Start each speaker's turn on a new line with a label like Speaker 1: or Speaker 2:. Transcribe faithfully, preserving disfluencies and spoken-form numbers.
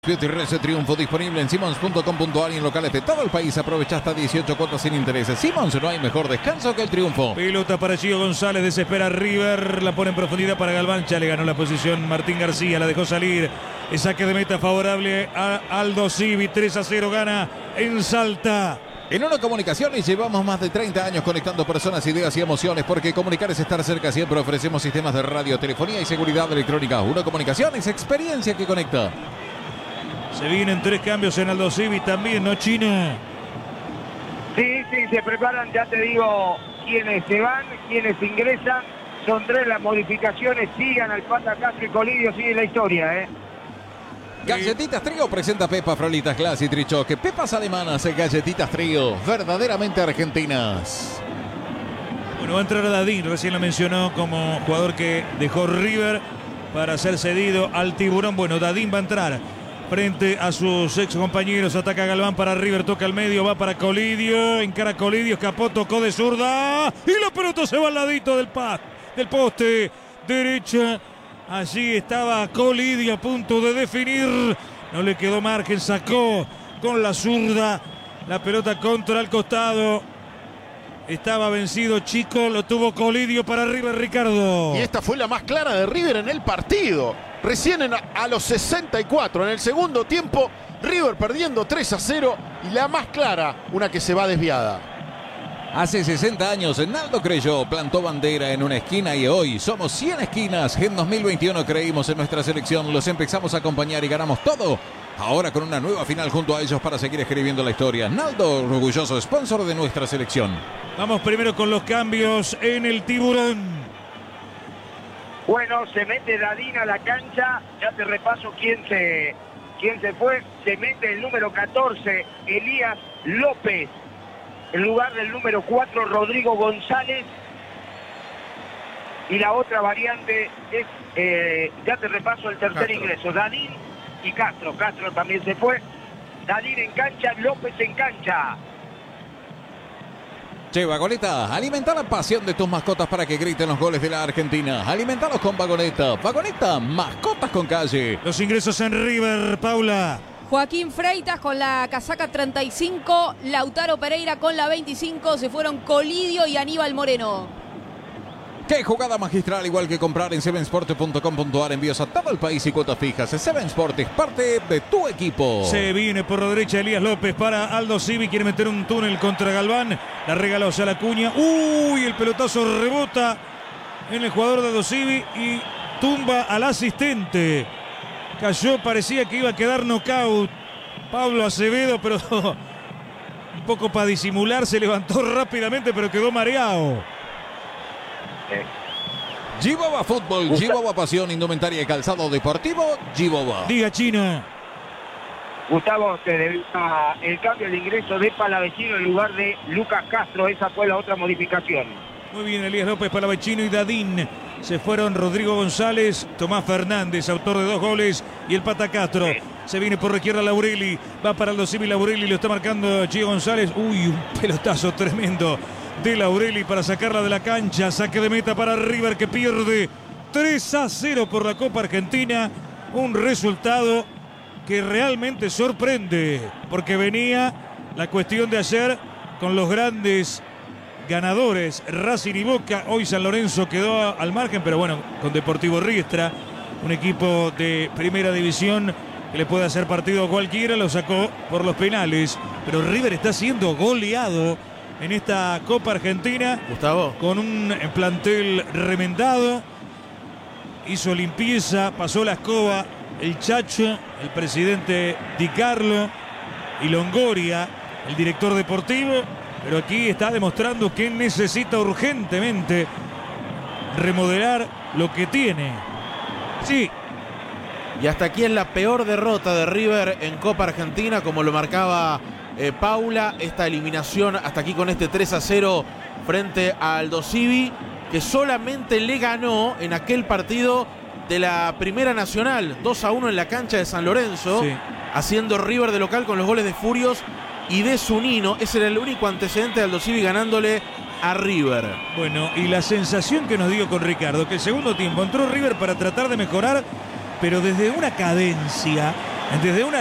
Speaker 1: Ese triunfo disponible en Simons punto com punto ar y en locales de todo el país. Aprovecha hasta dieciocho cuotas sin intereses. Simons, no hay mejor descanso que el triunfo.
Speaker 2: Pelota para Gio González, desespera River, la pone en profundidad para Galván. Ya le ganó la posición Martín García, la dejó salir. El saque de meta favorable a Aldosivi. tres a cero gana en Salta.
Speaker 1: En Uno Comunicaciones llevamos más de treinta años conectando personas, ideas y emociones, porque comunicar es estar cerca. Siempre ofrecemos sistemas de radio, telefonía y seguridad electrónica. Uno Comunicaciones, experiencia que conecta.
Speaker 2: Se vienen tres cambios en Aldosivi también, ¿no, China?
Speaker 3: Sí, sí, se preparan, ya te digo, quienes se van, quienes ingresan. Son tres las modificaciones. Sigan al Pata Castro y Colidio, sigue la historia, ¿eh?
Speaker 1: Galletitas Trío presenta Pepa Frolitas Glass y Trichoque. Pepas alemanas, galletitas Trío, verdaderamente argentinas.
Speaker 2: Bueno, va a entrar Dadín, recién lo mencionó como jugador que dejó River para ser cedido al Tiburón. Bueno, Dadín va a entrar frente a sus ex compañeros. Ataca Galván para River, toca al medio, va para Colidio, encara Colidio, escapó, tocó de zurda y la pelota se va al ladito del, pa, del poste derecha. Allí estaba Colidio a punto de definir, no le quedó margen, sacó con la zurda la pelota contra el costado. Estaba vencido Chico, lo tuvo Colidio para River, Ricardo.
Speaker 4: Y esta fue la más clara de River en el partido. Recién en, a los sesenta y cuatro, en el segundo tiempo, River perdiendo tres a cero y la más clara, una que se va desviada.
Speaker 1: Hace sesenta años, Naldo creyó, plantó bandera en una esquina y hoy somos cien esquinas. En dos mil veintiuno creímos en nuestra selección, los empezamos a acompañar y ganamos todo. Ahora con una nueva final junto a ellos para seguir escribiendo la historia. Naldo, orgulloso sponsor de nuestra selección.
Speaker 2: Vamos primero con los cambios en el Tiburón.
Speaker 3: Bueno, se mete Dadín a la cancha. Ya te repaso quién se, quién se fue. Se mete el número catorce, Elías López. En lugar del número cuatro, Rodrigo González. Y la otra variante es, eh, ya te repaso el tercer Castro. ingreso. Dadín y Castro. Castro también se fue. Dadín en cancha, López en cancha.
Speaker 1: Che, Vagoneta, alimenta la pasión de tus mascotas para que griten los goles de la Argentina. Alimentalos con Vagoneta. Vagoneta, mascotas con calle.
Speaker 2: Los ingresos en River, Paula.
Speaker 5: Joaquín Freitas con la casaca treinta y cinco, Lautaro Pereira con la veinticinco, se fueron Colidio y Aníbal Moreno.
Speaker 1: Qué jugada magistral, igual que comprar en seven sports punto com punto ar, envíos a todo el país y cuotas fijas. Seven Sport es parte de tu equipo.
Speaker 2: Se viene por la derecha Elías López para Aldosivi, quiere meter un túnel contra Galván, la regaló hacia la cuña. Uy, el pelotazo rebota en el jugador de Aldosivi y tumba al asistente. Cayó, parecía que iba a quedar knockout Pablo Acevedo, pero un poco para disimular se levantó rápidamente, pero quedó mareado.
Speaker 1: Giboba Fútbol, Giboba Pasión, Indumentaria y Calzado Deportivo, Giboba.
Speaker 2: Diga, China.
Speaker 3: Gustavo, se debió el cambio de ingreso de Palavecino en lugar de Lucas Castro. Esa fue la otra modificación.
Speaker 2: Muy bien, Elías López, Palavecino y Dadín. Se fueron Rodrigo González, Tomás Fernández, autor de dos goles, y el Pata Castro. Sí. Se viene por la izquierda Laureli, va para Aldosivi, Laureli lo está marcando Gio González. Uy, un pelotazo tremendo de Laureli para sacarla de la cancha. Saque de meta para River, que pierde tres a cero por la Copa Argentina. Un resultado que realmente sorprende, porque venía la cuestión de ayer con los grandes ganadores, Racing y Boca. Hoy San Lorenzo quedó al margen, pero bueno, con Deportivo Riestra, un equipo de primera división que le puede hacer partido a cualquiera, lo sacó por los penales. Pero River está siendo goleado en esta Copa Argentina.
Speaker 4: Gustavo.
Speaker 2: Con un plantel remendado. Hizo limpieza, pasó la escoba el Chacho, el presidente Di Carlo y Longoria, el director deportivo. Pero aquí está demostrando que necesita urgentemente remodelar lo que tiene. Sí.
Speaker 4: Y hasta aquí en la peor derrota de River en Copa Argentina, como lo marcaba eh, Paula, esta eliminación hasta aquí con este tres a cero frente a Aldosivi, que solamente le ganó en aquel partido de la Primera Nacional, dos a uno en la cancha de San Lorenzo, sí, haciendo River de local con los goles de Furios y de Zunino. Ese era el único antecedente de Aldosivi ganándole a River.
Speaker 2: Bueno, y la sensación que nos dio con Ricardo, que el segundo tiempo entró River para tratar de mejorar, pero desde una cadencia Desde una